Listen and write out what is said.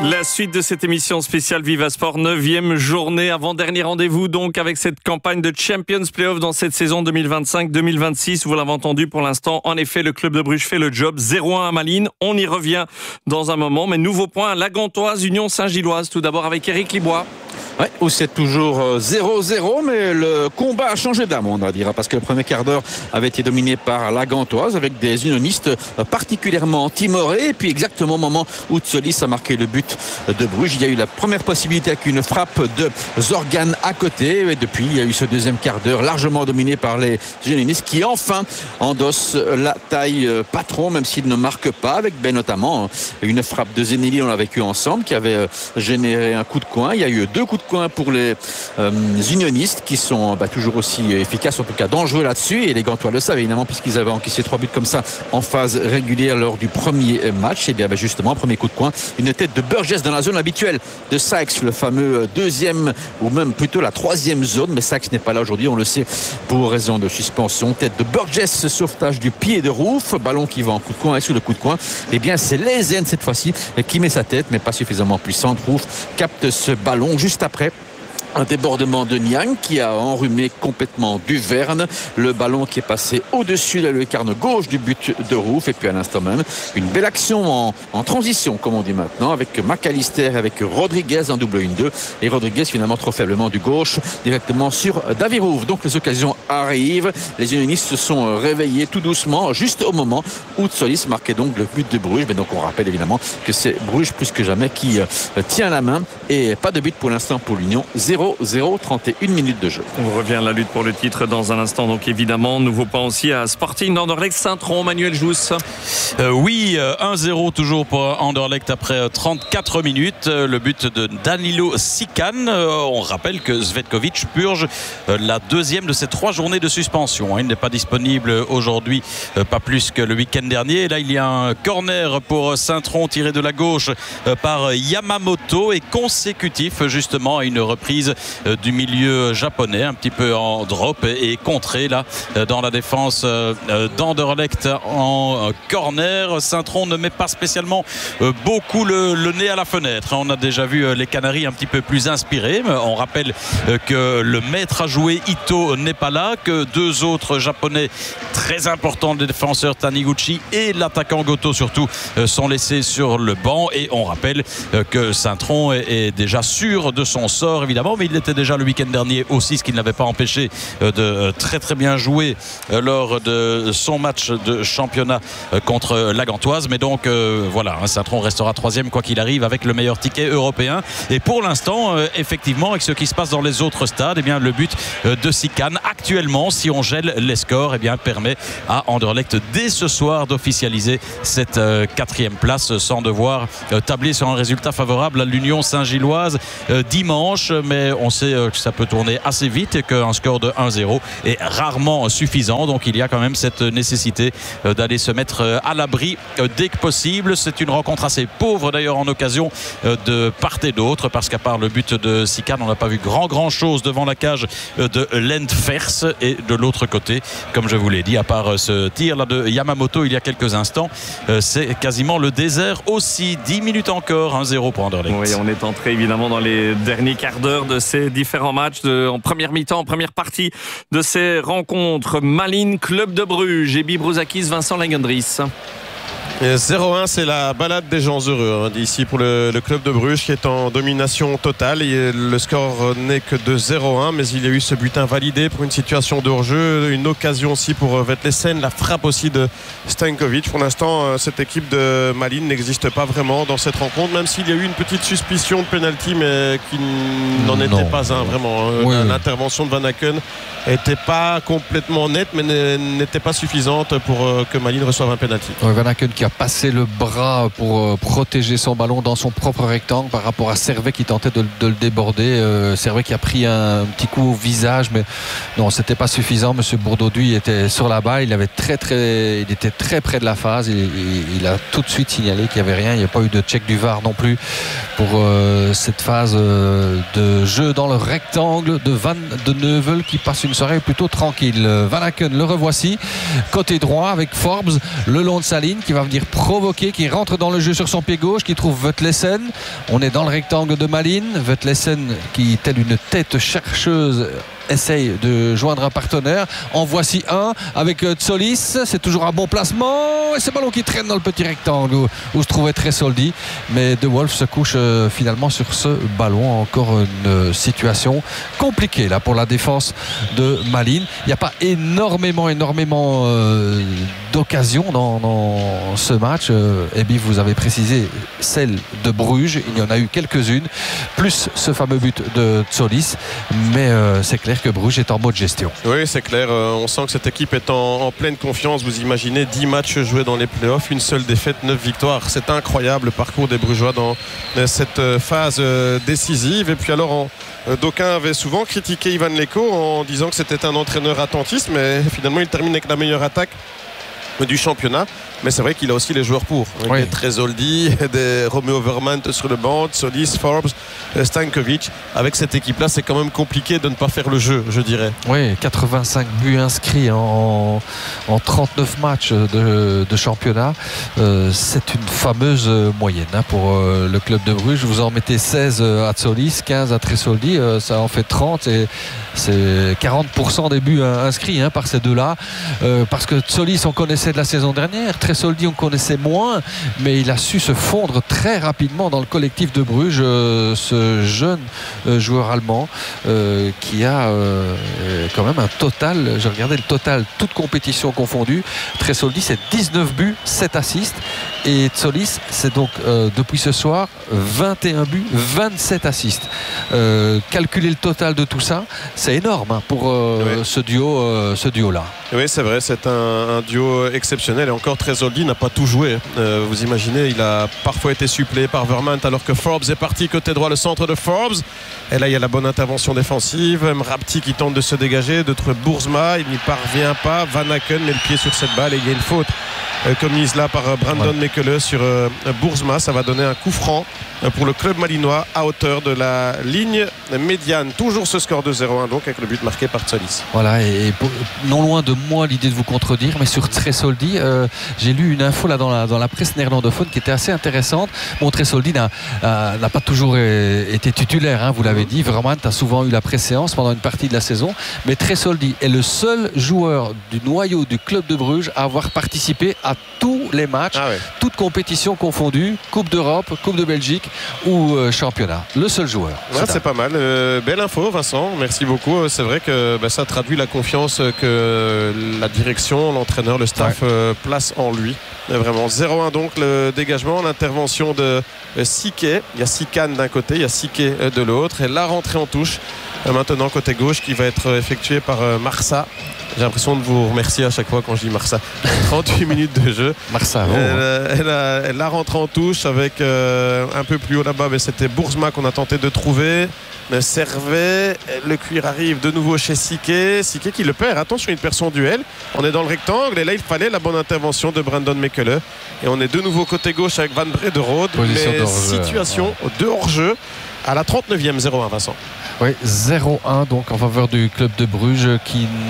La suite de cette émission spéciale Viva Sport, 9e journée, avant-dernier rendez-vous donc avec cette campagne de Champions Playoff dans cette saison 2025-2026. Vous l'avez entendu pour l'instant, en effet, le club de Bruges fait le job, 0-1 à Malines. On y revient dans un moment, mais nouveau point à la Gantoise, Union Saint-Gilloise, tout d'abord avec Éric Libois. Ouais, où c'est toujours 0-0, mais le combat a changé d'âme, on va dire, parce que le premier quart d'heure avait été dominé par la Gantoise avec des unionistes particulièrement timorés. Et puis exactement au moment où Tsolis a marqué le but de Bruges, il y a eu la première possibilité avec une frappe de Zorgan à côté. Et depuis, il y a eu ce deuxième quart d'heure largement dominé par les unionistes qui enfin endossent la taille patron, même s'ils ne marquent pas, avec notamment une frappe de Zenili, on l'a vécu ensemble, qui avait généré un coup de coin. Il y a eu 2 coups de coin pour les unionistes qui sont toujours aussi efficaces, en tout cas dangereux là-dessus, et les Gantois le savent évidemment puisqu'ils avaient encaissé 3 buts comme ça en phase régulière lors du premier match. Et bien justement, premier coup de coin, une tête de Burgess dans la zone habituelle de Sykes, le fameux deuxième ou même plutôt la troisième zone, mais Sykes n'est pas là aujourd'hui, on le sait, pour raison de suspension. Tête de Burgess, sauvetage du pied de Rouf, ballon qui va en coup de coin, et sous le coup de coin, et bien c'est Lezen cette fois-ci qui met sa tête, mais pas suffisamment puissante. Rouf capte ce ballon juste après un débordement de Niang qui a enrhumé complètement Duverne. Le ballon qui est passé au-dessus de la lucarne gauche du but de Rouf. Et puis à l'instant même, une belle action en transition, comme on dit maintenant, avec McAllister, avec Rodriguez en double 1-2. Et Rodriguez finalement trop faiblement du gauche, directement sur David Rouf. Donc les occasions arrivent. Les unionistes se sont réveillés tout doucement, juste au moment où Tsolis marquait donc le but de Bruges. Mais donc on rappelle évidemment que c'est Bruges plus que jamais qui tient la main. Et pas de but pour l'instant pour l'Union. 0-0, 31 minutes de jeu. On revient à la lutte pour le titre dans un instant. Donc évidemment, nouveau point aussi à Sporting Anderlecht Saint-Tron. Manuel Jousse. Oui, 1-0 toujours pour Anderlecht après 34 minutes. Le but de Danilo Sikan. On rappelle que Zvetkovic purge la deuxième de ces 3 journées de suspension. Il n'est pas disponible aujourd'hui, pas plus que le week-end dernier. Et là, il y a un corner pour Saint-Tron tiré de la gauche par Yamamoto et consécutif justement à une reprise du milieu japonais, un petit peu en drop et contré là dans la défense d'Anderlecht en corner. Saint-Tron ne met pas spécialement beaucoup le nez à la fenêtre. On a déjà vu les Canaries un petit peu plus inspirés. On rappelle que le maître à jouer Ito n'est pas là, que 2 autres japonais très importants des défenseurs, Taniguchi et l'attaquant Goto surtout, sont laissés sur le banc. Et on rappelle que Saint-Tron est déjà sûr de son sort évidemment, mais il était déjà le week-end dernier aussi, ce qui ne l'avait pas empêché de très très bien jouer lors de son match de championnat contre la Gantoise. Mais donc voilà, Saint-Tron restera 3e quoi qu'il arrive avec le meilleur ticket européen. Et pour l'instant, effectivement, avec ce qui se passe dans les autres stades, eh bien, le but de Sikan actuellement, si on gèle les scores, eh bien, permet à Anderlecht dès ce soir d'officialiser cette 4e place sans devoir tabler sur un résultat favorable à l'Union Saint-Gilloise dimanche. Mais on sait que ça peut tourner assez vite et qu'un score de 1-0 est rarement suffisant. Donc il y a quand même cette nécessité d'aller se mettre à l'abri dès que possible. C'est une rencontre assez pauvre d'ailleurs en occasion de part et d'autre, parce qu'à part le but de Sikan, on n'a pas vu grand chose devant la cage de Lendfers. Et de l'autre côté, comme je vous l'ai dit, à part ce tir là de Yamamoto il y a quelques instants, c'est quasiment le désert aussi. 10 minutes encore, 1-0 pour Anderlecht. Oui, on est entré évidemment dans les derniers quarts d'heure de ces différents matchs en première mi-temps, en première partie de ces rencontres. Malines, Club de Bruges et Bibrouzakis, Vincent Langendries. 0-1, c'est la balade des gens heureux ici pour le club de Bruges qui est en domination totale. Et le score n'est que de 0-1, mais il y a eu ce but invalidé pour une situation de hors-jeu, une occasion aussi pour Vetlesen, la frappe aussi de Stankovic. Pour l'instant, cette équipe de Malines n'existe pas vraiment dans cette rencontre, même s'il y a eu une petite suspicion de penalty, mais qui n'en était pas un vraiment. Oui. L'intervention de Van Aken n'était pas complètement nette, mais n'était pas suffisante pour que Malines reçoive un penalty. Van Aken qui a passé le bras pour protéger son ballon dans son propre rectangle par rapport à Servet qui tentait de le déborder. Servet qui a pris un petit coup au visage, mais non, c'était pas suffisant. Monsieur Bourdauduit était sur la balle, il était très près de la phase et il a tout de suite signalé qu'il n'y avait rien. Il n'y a pas eu de check du VAR non plus pour cette phase de jeu dans le rectangle de Van de Neuvel qui passe une soirée plutôt tranquille. Van Aken, le revoici côté droit avec Forbes le long de sa ligne qui va venir dire provoqué, qui rentre dans le jeu sur son pied gauche, qui trouve Vetlesen. On est dans le rectangle de Malines. Vetlesen qui, telle une tête chercheuse, essaye de joindre un partenaire. En voici un avec Tsolis. C'est toujours un bon placement. Et ce ballon qui traîne dans le petit rectangle où se trouvait Tresoldi. Mais De Wolf se couche finalement sur ce ballon. Encore une situation compliquée là pour la défense de Malines. Il n'y a pas énormément d'occasions dans ce match. Et bien vous avez précisé celle de Bruges. Il y en a eu quelques-unes. Plus ce fameux but de Tsolis. Mais c'est clair que Bruges est en mode gestion. Oui, c'est clair. On sent que cette équipe est en pleine confiance. Vous imaginez 10 matchs joués dans les playoffs, une seule défaite, 9 victoires. C'est incroyable le parcours des Brugeois dans cette phase décisive. Et puis alors, d'aucuns avaient souvent critiqué Ivan Leko en disant que c'était un entraîneur attentiste, mais finalement il termine avec la meilleure attaque du championnat. Mais c'est vrai qu'il a aussi les joueurs pour. Oui. Des Tresoldi, des Romeo Vermaat sur le banc, Solis, Forbes, Stankovic. Avec cette équipe-là, c'est quand même compliqué de ne pas faire le jeu, je dirais. Oui, 85 buts inscrits en 39 matchs de championnat. C'est une fameuse moyenne pour le club de Bruges. Vous en mettez 16 à Tsolis, 15 à Tresoldi. Ça en fait 30. Et c'est 40% des buts inscrits par ces deux-là. Parce que Tsolis, on connaissait de la saison dernière. Tresoldi, on connaissait moins, mais il a su se fondre très rapidement dans le collectif de Bruges, ce jeune joueur allemand qui a quand même un total, j'ai regardé le total, toute compétition confondue. Tresoldi, c'est 19 buts, 7 assists, et Tsolis, c'est donc depuis ce soir 21 buts, 27 assists. Calculer le total de tout ça, c'est énorme pour ce duo-là. Oui, c'est vrai, c'est un duo exceptionnel. Et encore, Tresoldi n'a pas tout joué. Vous imaginez, il a parfois été suppléé par Vermaat alors que Forbes est parti côté droit, le centre de Forbes. Et là, il y a la bonne intervention défensive. Mrapti qui tente de se dégager, de trouver Boersma. Il n'y parvient pas. Van Aken met le pied sur cette balle et il y a une faute commise là par Brandon Mekele sur Boersma. Ça va donner un coup franc pour le club malinois à hauteur de la ligne médiane. Toujours ce score de 0-1 donc avec le but marqué par Tsolis. Voilà, et non loin de moi l'idée de vous contredire, mais sur Tresoldi, j'ai lu une info là dans la presse néerlandophone qui était assez intéressante. Bon, Tresoldi n'a pas toujours été titulaire, vous l'avez dit. Vermaat a souvent eu la préséance pendant une partie de la saison, mais Tresoldi est le seul joueur du noyau du club de Bruges à avoir participé à tous les matchs, toutes compétitions confondues, Coupe d'Europe, Coupe de Belgique ou championnat. Le seul joueur. Ouais, c'est pas mal. Belle info, Vincent. Merci beaucoup. C'est vrai que ça traduit la confiance que la direction, l'entraîneur, le staff place en lui. Vraiment 0-1 donc le dégagement, l'intervention de Siquet. Il y a Sican d'un côté, il y a Siquet de l'autre. Et la rentrée en touche maintenant côté gauche qui va être effectuée par Marsa. J'ai l'impression de vous remercier à chaque fois quand je dis Marsa. 38 minutes de jeu. Marsa, elle a rentré en touche avec un peu plus haut là-bas, mais c'était Boersma qu'on a tenté de trouver. Servet, le cuir arrive de nouveau chez Siquet. Siquet qui le perd. Attention, il perd son duel. On est dans le rectangle et là il fallait la bonne intervention de Brandon Mekele. Et on est de nouveau côté gauche avec Van Brederode. Mais situation de hors-jeu à la 39e, 0-1 Vincent. Oui, 0-1 donc en faveur du club de Bruges qui